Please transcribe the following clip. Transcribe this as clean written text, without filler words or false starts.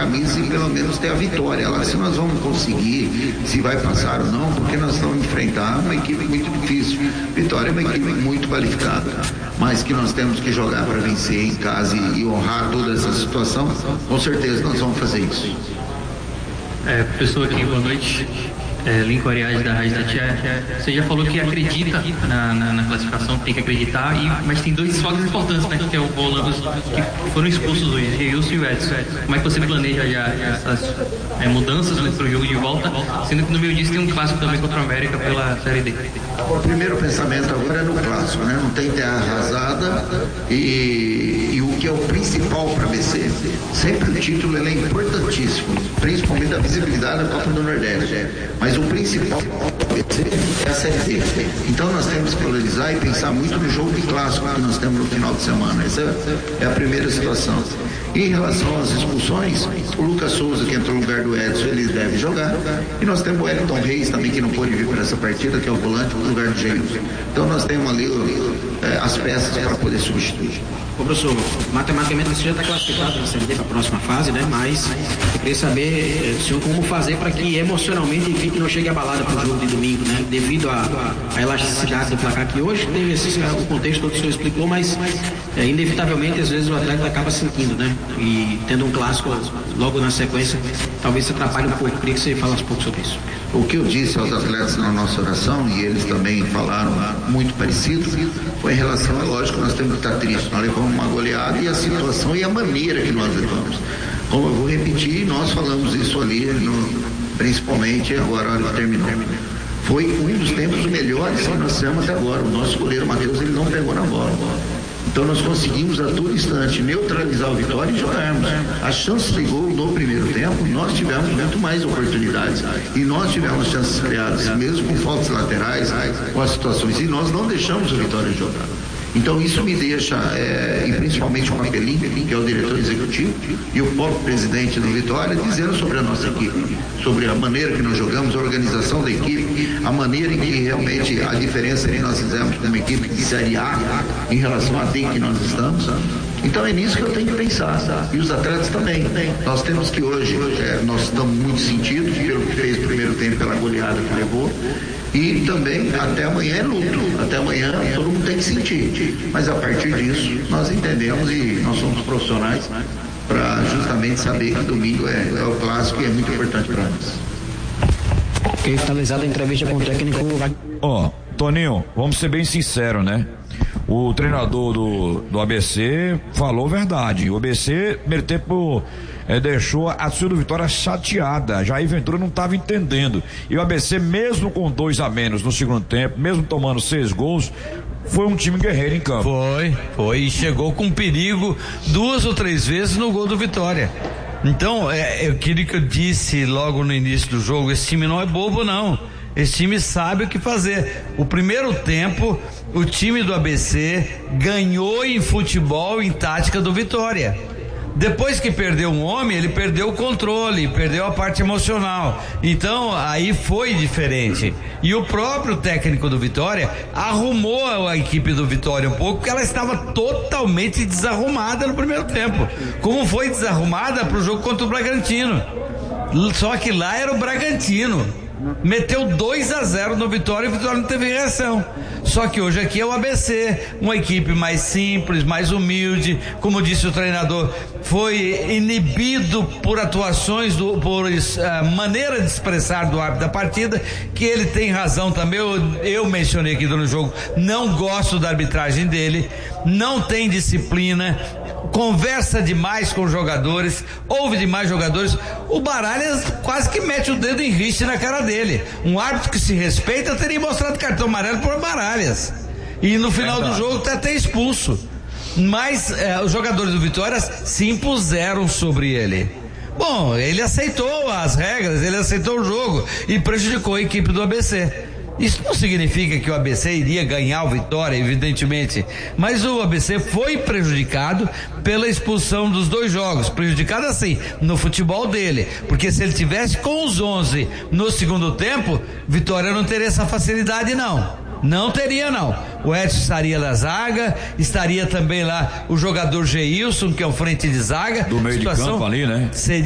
camisa e pelo menos ter a vitória lá. Se nós vamos conseguir, se vai passar ou não, porque nós vamos enfrentar uma equipe muito difícil. Vitória é uma equipe muito qualificada, mas que nós temos que jogar para vencer em casa e honrar toda essa situação. Com certeza nós vamos fazer isso. Pessoa aqui, boa noite. Lincoln Arias da Rádio Tatiá. Você já falou que acredita na classificação, tem que acreditar, mas tem dois desfalques importantes, né? Que é o Volante, que foram expulsos hoje, o Reilson e o Edson. Como é que você planeja já essas mudanças para o jogo de volta, sendo que no meio disso tem um clássico também contra o América pela Série D? O primeiro pensamento agora é no clássico, né? Não tem terra arrasada e o que é o principal para vencer, sempre o título ele é importantíssimo, principalmente a visibilidade da Copa do Nordeste, mas o principal é a Série D. Então nós temos que valorizar e pensar muito no jogo de clássico que nós temos no final de semana. Essa é a primeira situação. Em relação às expulsões, o Lucas Souza, que entrou no lugar do Edson, ele deve jogar. E nós temos o Wellington Reis também, que não pôde vir para essa partida, que é o volante, no lugar do Jailson. Então nós temos ali as peças para poder substituir. Ô professor, matematicamente você já está classificado na Série D para a próxima fase, né? Mas eu queria saber, senhor, como fazer para que emocionalmente a equipe não chegue abalada para o jogo de domingo, né? Devido à elasticidade do placar que hoje teve o contexto todo que o senhor explicou, mas inevitavelmente às vezes o atleta acaba sentindo, né? E tendo um clássico logo na sequência, talvez se atrapalhe um pouco. Eu queria que você falasse um pouco sobre isso. O que eu disse aos atletas na nossa oração, e eles também falaram muito parecido, foi em relação, é lógico, nós temos que estar tristes, nós levamos uma goleada e a situação e a maneira que nós levamos. Como eu vou repetir, nós falamos isso ali, principalmente agora, a hora que terminou. Foi um dos tempos melhores que nós temos até agora. O nosso goleiro Matheus, ele não pegou na bola. Então nós conseguimos a todo instante neutralizar o Vitória e jogarmos. A chance de gol no primeiro tempo, nós tivemos muito mais oportunidades. E nós tivemos chances criadas, mesmo com faltas laterais, com as situações. E nós não deixamos o Vitória jogar. Então isso me deixa, e principalmente o Papelinho, que é o diretor executivo, e o próprio presidente do Vitória, dizendo sobre a nossa equipe, sobre a maneira que nós jogamos, a organização da equipe, a maneira em que realmente a diferença que nós fizemos com uma equipe de Série A em relação a D que nós estamos. Então é nisso que eu tenho que pensar, e os atletas também. Nós temos que hoje, nós estamos muito sentidos pelo que fez no primeiro tempo, pela goleada que levou, e também até amanhã é luto, até amanhã todo mundo tem que sentir, mas a partir disso nós entendemos e nós somos profissionais para justamente saber que domingo é o clássico e é muito importante para nós. Ok, finalizada a entrevista com o técnico. Toninho, vamos ser bem sinceros, né? O treinador do ABC falou verdade. O ABC, primeiro tempo, deixou a torcida do Vitória chateada. Jair Ventura não estava entendendo. E o ABC, mesmo com 2 a menos no segundo tempo, mesmo tomando 6 gols, foi um time guerreiro em campo. Foi. E chegou com perigo 2 ou 3 vezes no gol do Vitória. Então, aquilo que eu disse logo no início do jogo, esse time não é bobo, não. Esse time sabe o que fazer. O primeiro tempo, o time do ABC ganhou em futebol, em tática do Vitória. Depois que perdeu um homem, ele perdeu o controle, perdeu a parte emocional. Então, aí foi diferente. E o próprio técnico do Vitória arrumou a equipe do Vitória um pouco, porque ela estava totalmente desarrumada no primeiro tempo. Como foi desarrumada para o jogo contra o Bragantino. Só que lá era o Bragantino. Meteu 2 a 0 no Vitória e o Vitória não teve reação. Só que hoje aqui é o ABC, uma equipe mais simples, mais humilde. Como disse o treinador, foi inibido por atuações, por maneira de expressar do árbitro da partida, que ele tem razão também. Eu mencionei aqui no jogo, não gosto da arbitragem dele, não tem disciplina, conversa demais com os jogadores, ouve demais jogadores. O Baralhas quase que mete o dedo em riste na cara dele. Um árbitro que se respeita teria mostrado cartão amarelo por Baralhas. E no final do jogo tá até expulso. Mas os jogadores do Vitória se impuseram sobre ele. Bom, ele aceitou as regras, ele aceitou o jogo e prejudicou a equipe do ABC. Isso não significa que o ABC iria ganhar o Vitória, evidentemente, mas o ABC foi prejudicado pela expulsão dos 2 jogos, prejudicado assim, no futebol dele, porque se ele tivesse com os 11 no segundo tempo, Vitória não teria essa facilidade não teria não. O Edson estaria na zaga, estaria também lá o jogador Geilson, que é o frente de zaga. Do meio de campo ali, né? Seria